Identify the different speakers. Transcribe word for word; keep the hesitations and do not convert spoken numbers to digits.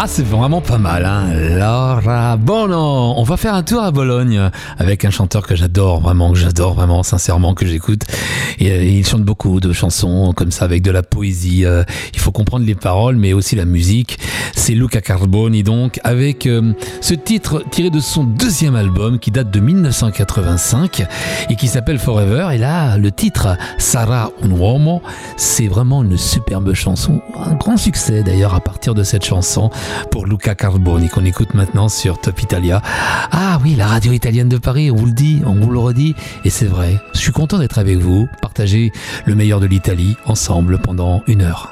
Speaker 1: Ah, c'est vraiment pas mal, hein. Laura Bono. On va faire un tour à Bologne avec un chanteur que j'adore, vraiment, que j'adore vraiment, sincèrement, que j'écoute. Et, euh, il chante beaucoup de chansons comme ça, avec de la poésie. Euh, il faut comprendre les paroles, mais aussi la musique. C'est Luca Carboni, donc, avec euh, ce titre tiré de son deuxième album qui date de dix-neuf cent quatre-vingt-cinq et qui s'appelle Forever. Et là, le titre Sarà un uomo, c'est vraiment une superbe chanson, un grand succès d'ailleurs à partir de cette chanson pour Luca Carboni qu'on écoute maintenant sur Top Italia. Ah oui, la radio italienne de Paris, on vous le dit, on vous le redit, et c'est vrai. Je suis content d'être avec vous, partager le meilleur de l'Italie ensemble pendant une heure.